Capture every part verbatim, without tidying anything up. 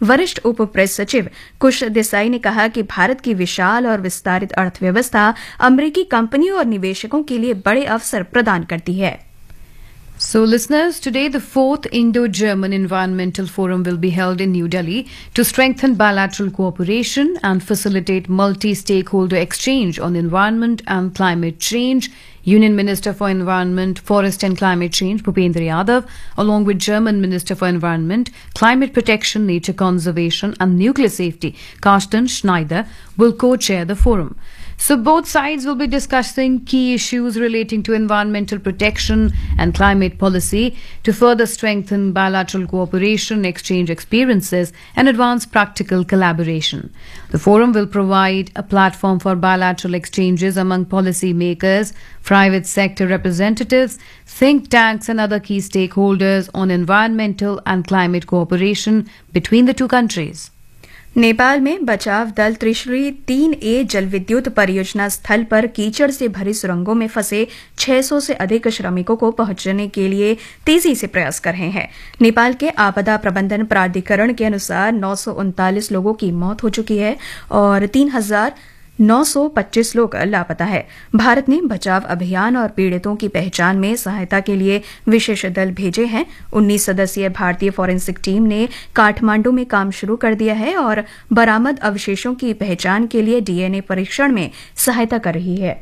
वरिष्ठ उप प्रेस सचिव कुश देसाई ने कहा कि भारत की विशाल और विस्तारित अर्थव्यवस्था अमेरिकी कंपनियों और निवेशकों के लिए बड़े अवसर प्रदान करती है। So, listeners, today the fourth Indo-German Environmental Forum will be held in New Delhi to strengthen bilateral cooperation and facilitate multi-stakeholder exchange on environment and climate change. Union Minister for Environment, Forest and Climate Change, Bhupendra Yadav, along with German Minister for Environment, Climate Protection, Nature Conservation and Nuclear Safety, Carsten Schneider, will co-chair the forum. So both sides will be discussing key issues relating to environmental protection and climate policy to further strengthen bilateral cooperation, exchange experiences, and advance practical collaboration. The forum will provide a platform for bilateral exchanges among policy makers, private sector representatives, think tanks, and other key stakeholders on environmental and climate cooperation between the two countries. Nepal में बचाव दल त्रिशुली तीन ए जल विद्युत परियोजना स्थल पर कीचड़ से भरी सुरंगों में फंसे छह सौ से अधिक श्रमिकों को पहुंचाने के लिए तेजी से प्रयास कर रहे हैं। नेपाल के आपदा प्रबंधन प्राधिकरण के अनुसार नौ सौ उनतालीस लोगों की मौत हो चुकी है और तीन हजार नौ सौ पच्चीस लोग लापता है। भारत ने बचाव अभियान और पीड़ितों की पहचान में सहायता के लिए विशेष दल भेजे हैं। उन्नीस सदस्यीय भारतीय फॉरेंसिक टीम ने काठमांडू में काम शुरू कर दिया है और बरामद अवशेषों की पहचान के लिए डीएनए परीक्षण में सहायता कर रही है।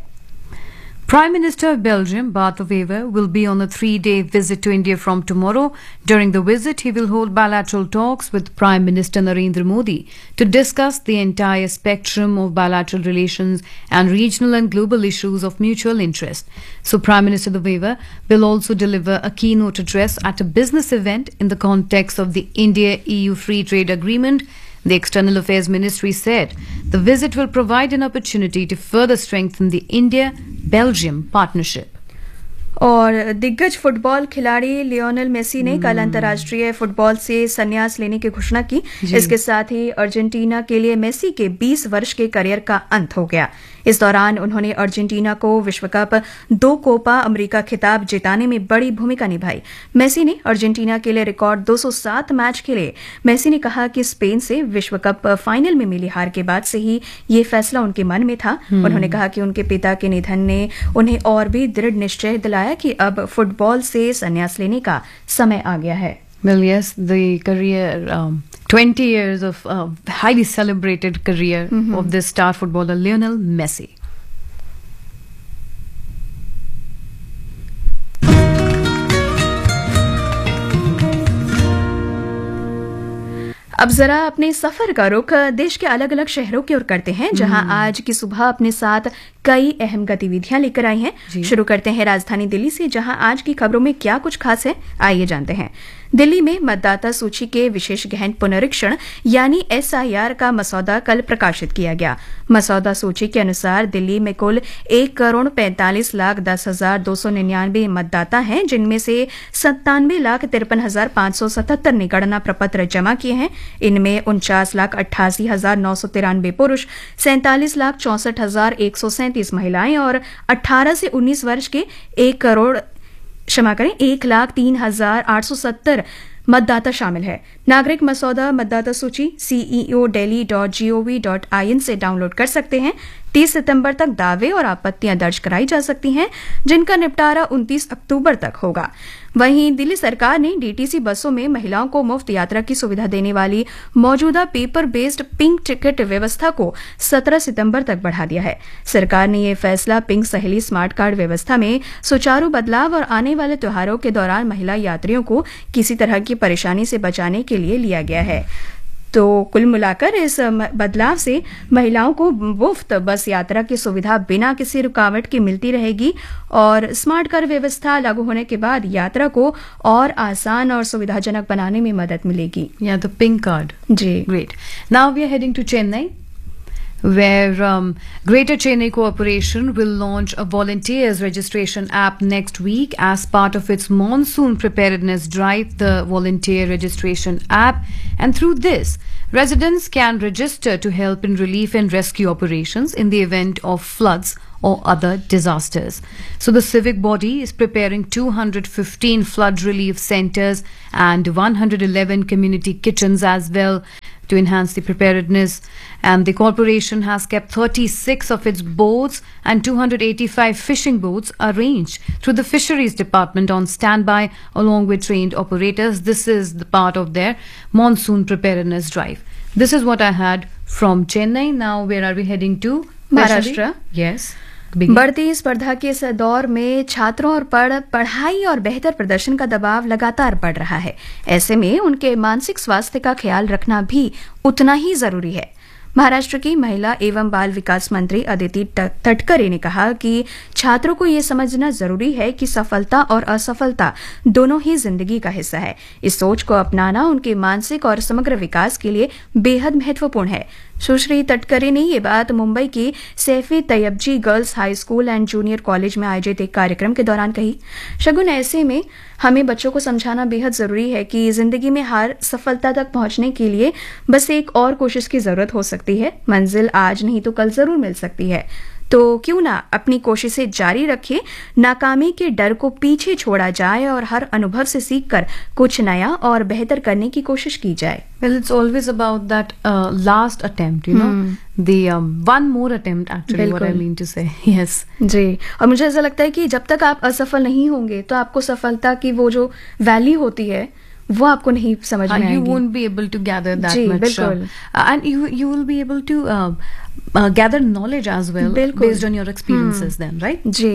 Prime Minister of Belgium, Bart De Wever, will be on a three-day visit to India from tomorrow. During the visit, he will hold bilateral talks with Prime Minister Narendra Modi to discuss the entire spectrum of bilateral relations and regional and global issues of mutual interest. So, Prime Minister De Wever will also deliver a keynote address at a business event in the context of the India-E U Free Trade Agreement. The External Affairs Ministry said the visit will provide an opportunity to further strengthen the India-Belgium partnership. और दिग्गज football खिलाड़ी Lionel Messi ने कल अंतर्राष्ट्रीय football से संन्यास लेने की घोषणा की। इसके साथ ही अर्जेंटीना के लिए मेसी के बीस वर्ष के करियर का अंत हो गया। इस दौरान उन्होंने अर्जेंटीना को विश्व कप, दो कोपा अमेरिका खिताब जिताने में बड़ी भूमिका निभाई। मेसी ने अर्जेंटीना के लिए रिकॉर्ड दो सौ सात मैच खेले। मेसी ने कहा कि स्पेन से विश्व कप फाइनल में मिली हार के बाद से ही ये फैसला उनके मन में था। उन्होंने कहा कि उनके पिता के निधन ने उन्हें और भी दृढ़ निश्चय दिलाया कि अब फुटबॉल से संन्यास लेने का समय आ गया है। Well, yes, the career, um, twenty years of uh, highly celebrated career mm-hmm. of this star footballer Lionel Messi. अब जरा अपने सफर का रुख देश के अलग अलग शहरों की ओर करते हैं, जहां आज की सुबह अपने साथ कई अहम गतिविधियां लेकर आई हैं। शुरू करते हैं राजधानी दिल्ली से, जहां आज की खबरों में क्या कुछ खास है, आइए जानते हैं। दिल्ली में मतदाता सूची के विशेष गहन पुनरीक्षण यानी एसआईआर का मसौदा कल प्रकाशित किया गया। मसौदा सूची के अनुसार दिल्ली में कुल एक करोड़ पैंतालीस लाख दस हजार दो सौ निन्यानवे मतदाता हैं, जिनमें से सत्तानवे लाख तिरपन हजार पांच सौ सतहत्तर ने गणना प्रपत्र जमा किए हैं। इनमें उनचास लाख अट्ठासी हजार नौ सौ तिरानवे पुरुष, सैंतालीस लाख चौसठ हजार एक सौ सैंतीस महिलाएं और अठारह से उन्नीस वर्ष के एक करोड़ क्षमा करें एक लाख तीन हजार आठ सौ सत्तर मतदाता शामिल है। नागरिक मसौदा मतदाता सूची CEO Delhi dot gov dot I N से डाउनलोड कर सकते हैं। तीस सितंबर तक दावे और आपत्तियां दर्ज कराई जा सकती हैं, जिनका निपटारा उनतीस अक्टूबर तक होगा। वहीं दिल्ली सरकार ने डीटीसी बसों में महिलाओं को मुफ्त यात्रा की सुविधा देने वाली मौजूदा पेपर बेस्ड पिंक टिकट व्यवस्था को सत्रह सितंबर तक बढ़ा दिया है। सरकार ने यह फैसला पिंक सहेली स्मार्ट कार्ड व्यवस्था में सुचारू बदलाव और आने वाले त्योहारों के दौरान महिला यात्रियों को किसी तरह की परेशानी से बचाने के लिए लिया गया है। तो कुल मिलाकर इस बदलाव से महिलाओं को मुफ्त बस यात्रा की सुविधा बिना किसी रुकावट के मिलती रहेगी और स्मार्ट कार्ड व्यवस्था लागू होने के बाद यात्रा को और आसान और सुविधाजनक बनाने में मदद मिलेगी। या the pink card. Ji, great. Now we are heading to Chennai, where um, Greater Chennai Corporation will launch a volunteers registration app next week as part of its monsoon preparedness drive, the volunteer registration app. And through this, residents can register to help in relief and rescue operations in the event of floods or other disasters. So the civic body is preparing two hundred fifteen flood relief centers and one hundred eleven community kitchens as well. to enhance the preparedness. And the corporation has kept thirty-six of its boats and two hundred eighty-five fishing boats arranged through the Fisheries Department on standby along with trained operators. This is the part of their monsoon preparedness drive. This is what I had from Chennai. Now where are we heading to? Maharashtra. Yes. बढ़ती स्पर्धा के इस दौर में छात्रों और पढ़ पढ़ाई और बेहतर प्रदर्शन का दबाव लगातार बढ़ रहा है। ऐसे में उनके मानसिक स्वास्थ्य का ख्याल रखना भी उतना ही जरूरी है। महाराष्ट्र की महिला एवं बाल विकास मंत्री अदिति तटकरे ने कहा कि छात्रों को ये समझना जरूरी है कि सफलता और असफलता दोनों ही जिंदगी का हिस्सा है। इस सोच को अपनाना उनके मानसिक और समग्र विकास के लिए बेहद महत्वपूर्ण है। सुश्री तटकरे ने ये बात मुंबई की Saifi Tyabji girls high school and junior college में आयोजित एक कार्यक्रम के दौरान कही। शगुन, ऐसे में हमें बच्चों को समझाना बेहद जरूरी है कि जिंदगी में हर सफलता तक पहुंचने के लिए बस एक और कोशिश की जरूरत हो सकती है। मंजिल आज नहीं तो कल जरूर मिल सकती है, तो क्यों ना अपनी कोशिशें जारी रखें, नाकामी के डर को पीछे छोड़ा जाए और हर अनुभव से सीखकर कुछ नया और बेहतर करने की कोशिश की जाए। Well, it's always about that uh, last attempt, you know, the um, one more attempt actually, what I mean to say. Yes. जी, और मुझे ऐसा लगता है कि जब तक आप असफल नहीं होंगे तो आपको सफलता की वो जो वैल्यू होती है वो आपको नहीं समझ में आएगी। You won't be able to gather that ji, much, बिल्कुल। uh, and you you will be able to uh, uh, gather knowledge as well based on your experiences then, right? जी,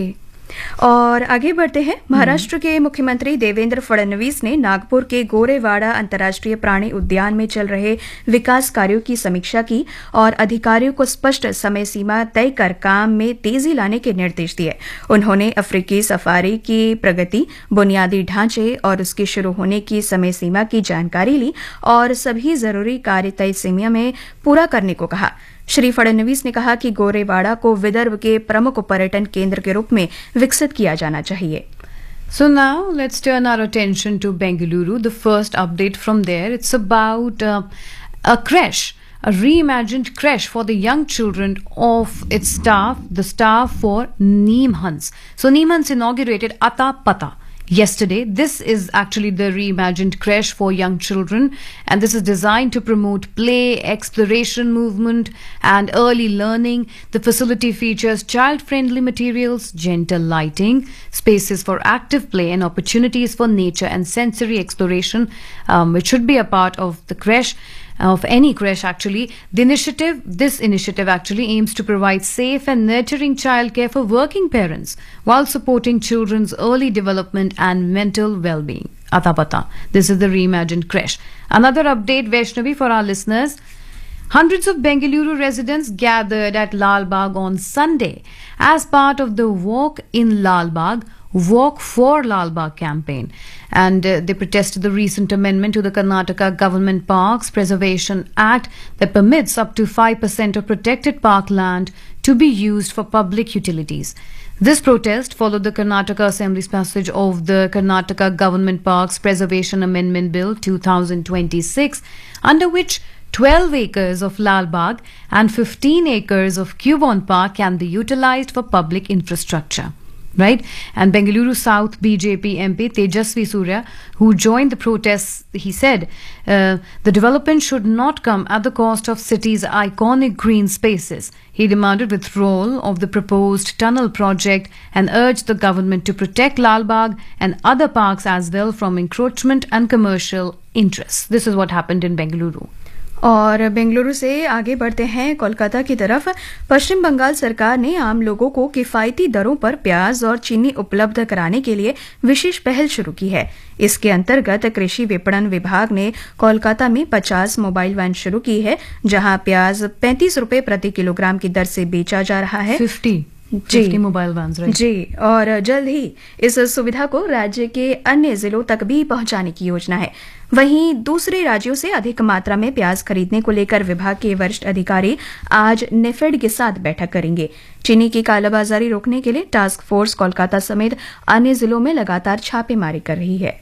और आगे बढ़ते हैं। महाराष्ट्र के मुख्यमंत्री देवेंद्र फडणवीस ने नागपुर के गोरेवाड़ा अंतर्राष्ट्रीय प्राणी उद्यान में चल रहे विकास कार्यों की समीक्षा की और अधिकारियों को स्पष्ट समय सीमा तय कर काम में तेजी लाने के निर्देश दिए। उन्होंने अफ्रीकी सफारी की प्रगति, बुनियादी ढांचे और उसके शुरू होने की समय सीमा की जानकारी ली और सभी जरूरी कार्य तय समय में पूरा करने को कहा। श्री फडणवीस ने कहा कि गोरेवाड़ा को विदर्भ के प्रमुख पर्यटन केंद्र के रूप में विकसित किया जाना चाहिए। So now let's turn our attention to Bengaluru. The first update from there, it's about uh, a creche, a reimagined creche for the young children of its staff, the staff for Neemhans. So Neemhans inaugurated Ata Pata yesterday. This is actually the reimagined creche for young children, and this is designed to promote play, exploration, movement and early learning. The facility features child-friendly materials, gentle lighting, spaces for active play and opportunities for nature and sensory exploration, um, which should be a part of the creche. Of any creche actually. The initiative, this initiative actually aims to provide safe and nurturing childcare for working parents while supporting children's early development and mental well-being. Atapata. This is the reimagined creche. Another update, Vaishnavi, for our listeners. Hundreds of Bengaluru residents gathered at Lal Bagh on Sunday as part of the Walk in Lal Bagh, Walk for Lal Bagh campaign. And uh, they protested the recent amendment to the Karnataka Government Parks Preservation Act that permits up to five percent of protected park land to be used for public utilities. This protest followed the Karnataka Assembly's passage of the Karnataka Government Parks Preservation Amendment Bill two thousand twenty-six, under which twelve acres of Lal Bagh and fifteen acres of Cubon Park can be utilized for public infrastructure. Right? And Bengaluru South B J P M P Tejasvi Surya, who joined the protests, he said, uh, the development should not come at the cost of city's iconic green spaces. He demanded withdrawal of the proposed tunnel project and urged the government to protect Lal Bagh and other parks as well from encroachment and commercial interests. This is what happened in Bengaluru. और बेंगलुरु से आगे बढ़ते हैं कोलकाता की तरफ। पश्चिम बंगाल सरकार ने आम लोगों को किफायती दरों पर प्याज और चीनी उपलब्ध कराने के लिए विशेष पहल शुरू की है। इसके अंतर्गत कृषि विपणन विभाग ने कोलकाता में पचास मोबाइल वैन शुरू की है, जहां प्याज पैंतीस रुपए प्रति किलोग्राम की दर से बेचा जा रहा है। फिफ्टी जी मोबाइल वैन्स, राइट? जी, और जल्द ही इस सुविधा को राज्य के अन्य जिलों तक भी पहुंचाने की योजना है। वहीं दूसरे राज्यों से अधिक मात्रा में प्याज खरीदने को लेकर विभाग के वरिष्ठ अधिकारी आज नेफेड के साथ बैठक करेंगे। चीनी की कालाबाजारी रोकने के लिए टास्क फोर्स कोलकाता समेत अन्य जिलों में लगातार छापेमारी कर रही है।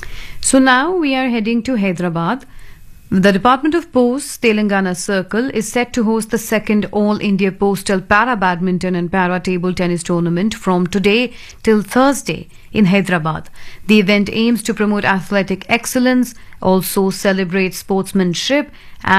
So now we are heading to Hyderabad. The Department of Posts Telangana Circle is set to host the second All India Postal Para Badminton and Para Table Tennis Tournament from today till Thursday in Hyderabad. The event aims to promote athletic excellence, also celebrate sportsmanship